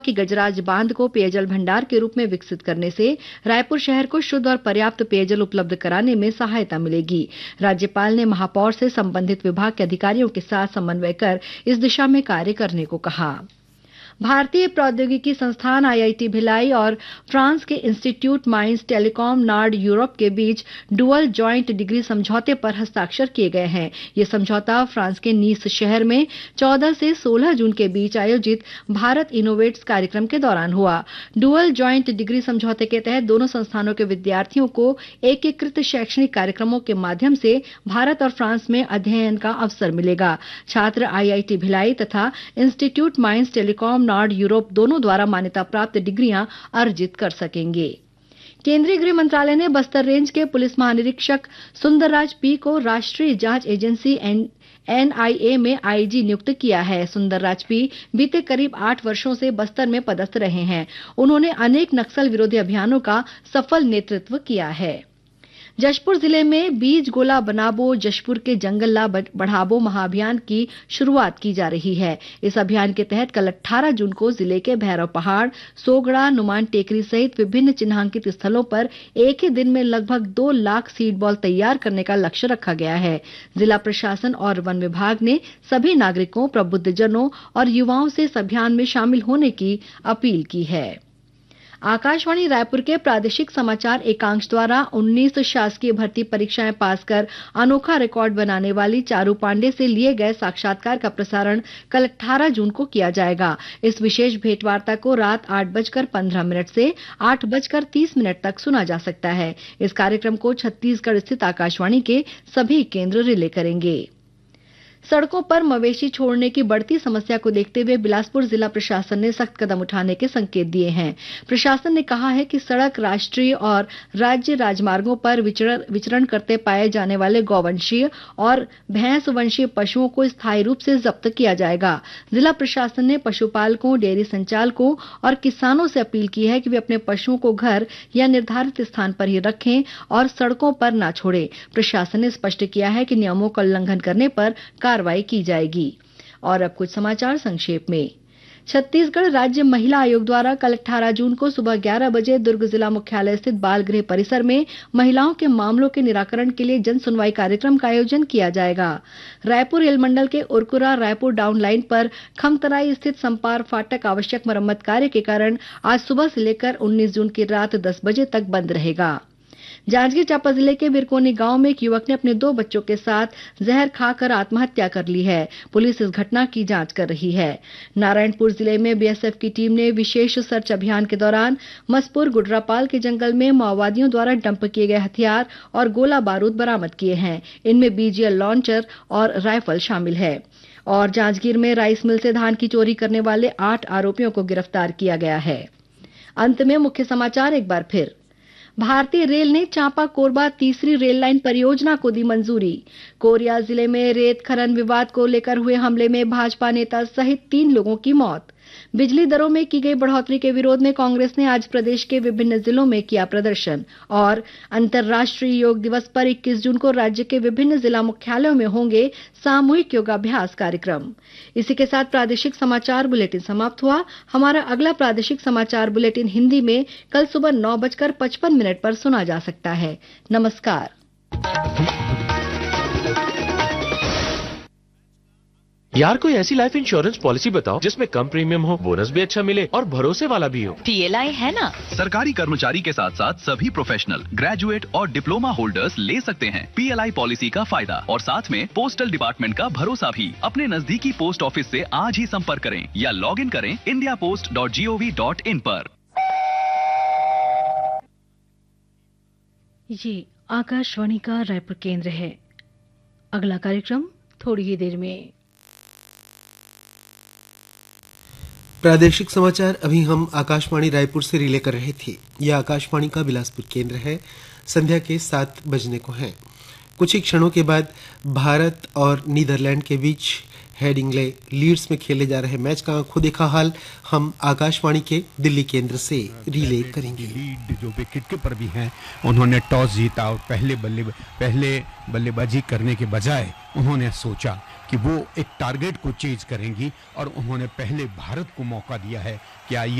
कि गजराज बांध को पेयजल भंडार के रूप में विकसित करने से रायपुर शहर को शुद्ध और पर्याप्त पेयजल उपलब्ध कराने में सहायता मिलेगी। राज्यपाल ने महापौर से संबंधित विभाग के अधिकारियों के साथ समन्वय कर इस दिशा में कार्य करने को कहा। भारतीय प्रौद्योगिकी संस्थान आईआईटी भिलाई और फ्रांस के इंस्टीट्यूट माइंस टेलीकॉम नार्ड यूरोप के बीच डुअल जॉइंट डिग्री समझौते पर हस्ताक्षर किए गए हैं। यह समझौता फ्रांस के नीस शहर में 14 से 16 जून के बीच आयोजित भारत इनोवेट्स कार्यक्रम के दौरान हुआ। डुअल जॉइंट डिग्री समझौते के तहत दोनों संस्थानों के विद्यार्थियों को एकीकृत शैक्षणिक कार्यक्रमों के माध्यम से भारत और फ्रांस में अध्ययन का अवसर मिलेगा। छात्र आईआईटी भिलाई तथा इंस्टीट्यूट माइंस टेलीकॉम नार्ड यूरोप दोनों द्वारा मान्यता प्राप्त डिग्रियां अर्जित कर सकेंगे। केंद्रीय गृह मंत्रालय ने बस्तर रेंज के पुलिस महानिरीक्षक सुंदरराज पी को राष्ट्रीय जांच एजेंसी एनआईए में आईजी नियुक्त किया है। सुंदरराज पी बीते करीब 8 वर्षों से बस्तर में पदस्थ रहे हैं। उन्होंने अनेक नक्सल विरोधी अभियानों का सफल नेतृत्व किया है। जशपुर जिले में बीज गोला बनाबो जशपुर के जंगल ला बढ़ाबो महाअभियान की शुरुआत की जा रही है। इस अभियान के तहत कल 18 जून को जिले के भैरव पहाड़, सोगड़ा, नुमान टेकरी सहित विभिन्न चिन्हांकित स्थलों पर एक ही दिन में लगभग 2 लाख सीड बॉल तैयार करने का लक्ष्य रखा गया है। जिला प्रशासन और वन विभाग ने सभी नागरिकों, प्रबुद्धजनों और युवाओं से इस अभियान में शामिल होने की अपील की है। आकाशवाणी रायपुर के प्रादेशिक समाचार एकांश द्वारा 19 शासकीय भर्ती परीक्षाएं पास कर अनोखा रिकॉर्ड बनाने वाली चारू पांडे से लिए गए साक्षात्कार का प्रसारण कल 18 जून को किया जाएगा। इस विशेष भेंटवार्ता को रात 8:15 से 8:30 तक सुना जा सकता है। इस कार्यक्रम को छत्तीसगढ़ स्थित आकाशवाणी के सभी केंद्र रिले करेंगे। सड़कों पर मवेशी छोड़ने की बढ़ती समस्या को देखते हुए बिलासपुर जिला प्रशासन ने सख्त कदम उठाने के संकेत दिए हैं। प्रशासन ने कहा है कि सड़क, राष्ट्रीय और राज्य राजमार्गों पर विचरण करते पाए जाने वाले गौवंशीय और भैंस वंशीय पशुओं को स्थायी रूप से जब्त किया जाएगा। जिला प्रशासन ने पशुपालकों, डेयरी संचालकों और किसानों से अपील की है कि वे अपने पशुओं को घर या निर्धारित स्थान पर ही रखें और सड़कों पर न छोड़ें। प्रशासन ने स्पष्ट किया है कि नियमों का उल्लंघन करने पर कार्रवाई की जाएगी। और अब कुछ समाचार संक्षेप में। छत्तीसगढ़ राज्य महिला आयोग द्वारा कल 18 जून को सुबह 11 बजे दुर्ग जिला मुख्यालय स्थित बाल गृह परिसर में महिलाओं के मामलों के निराकरण के लिए जन सुनवाई कार्यक्रम का आयोजन किया जाएगा। रायपुर रेल मंडल के उरकुरा रायपुर डाउन लाइन पर खमतराई स्थित संपार फाटक आवश्यक मरम्मत कार्य के कारण आज सुबह से लेकर 19 जून की रात 10 बजे तक बंद रहेगा। जांजगीर चांपा जिले के बिरकोनी गांव में एक युवक ने अपने 2 बच्चों के साथ जहर खाकर आत्महत्या कर ली है। पुलिस इस घटना की जांच कर रही है। नारायणपुर जिले में बीएसएफ की टीम ने विशेष सर्च अभियान के दौरान मसपुर गुडरापाल के जंगल में माओवादियों द्वारा डंप किए गए हथियार और गोला बारूद बरामद किए हैं। इनमें बीजीएल लॉन्चर और राइफल शामिल है। और जांजगीर में राइस मिल से धान की चोरी करने वाले 8 आरोपियों को गिरफ्तार किया गया है। अंत में मुख्य समाचार एक बार फिर। भारतीय रेल ने चांपा कोरबा तीसरी रेल लाइन परियोजना को दी मंजूरी। कोरिया जिले में रेत खनन विवाद को लेकर हुए हमले में भाजपा नेता सहित 3 लोगों की मौत। बिजली दरों में की गई बढ़ोतरी के विरोध में कांग्रेस ने आज प्रदेश के विभिन्न जिलों में किया प्रदर्शन। और अंतर्राष्ट्रीय योग दिवस पर 21 जून को राज्य के विभिन्न जिला मुख्यालयों में होंगे सामूहिक योगाभ्यास कार्यक्रम। इसी के साथ प्रादेशिक समाचार बुलेटिन समाप्त हुआ। हमारा अगला प्रादेशिक समाचार बुलेटिन हिंदी में कल सुबह 9:55 पर सुना जा सकता है। नमस्कार। यार कोई ऐसी लाइफ इंश्योरेंस पॉलिसी बताओ जिसमें कम प्रीमियम हो, बोनस भी अच्छा मिले और भरोसे वाला भी हो। पीएलआई है ना। सरकारी कर्मचारी के साथ साथ सभी प्रोफेशनल, ग्रेजुएट और डिप्लोमा होल्डर्स ले सकते हैं पीएलआई पॉलिसी का फायदा और साथ में पोस्टल डिपार्टमेंट का भरोसा भी। अपने नजदीकी पोस्ट ऑफिस से आज ही संपर्क करें या लॉग इन करें indiapost.gov.in पर। ये आकाशवाणी का रायपुर केंद्र है। अगला कार्यक्रम थोड़ी ही देर में। प्रादेशिक समाचार अभी हम आकाशवाणी रायपुर से रिले कर रहे थे। यह आकाशवाणी का बिलासपुर केंद्र है। संध्या के 7 बजने को हैं। कुछ ही क्षणों के बाद भारत और नीदरलैंड के बीच हेडिंगले लीड्स में खेले जा रहे मैच का आंखों देखा हाल हम आकाशवाणी के दिल्ली केंद्र से रिले करेंगे। लीड जो विकेट कीपर भी हैं, उन्होंने टॉस जीता और पहले बल्लेबाजी करने के बजाय उन्होंने सोचा कि वो एक टारगेट को चेज करेंगी और उन्होंने पहले भारत को मौका दिया है कि आइए